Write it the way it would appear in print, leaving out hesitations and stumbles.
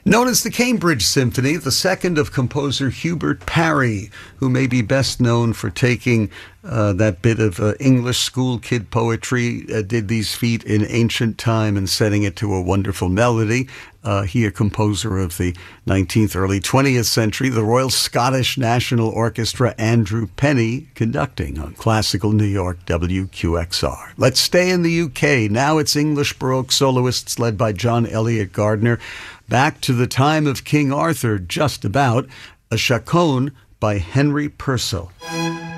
Known as the Cambridge Symphony, the second of composer Hubert Parry, who may be best known for taking that bit of English school kid poetry, did these feet in ancient time and setting it to a wonderful melody. He, a composer of the 19th, early 20th century, the Royal Scottish National Orchestra, Andrew Penny, conducting on Classical New York WQXR. Let's stay in the UK. Now it's English Baroque soloists led by John Eliot Gardiner. Back to the time of King Arthur, just about, a chaconne by Henry Purcell.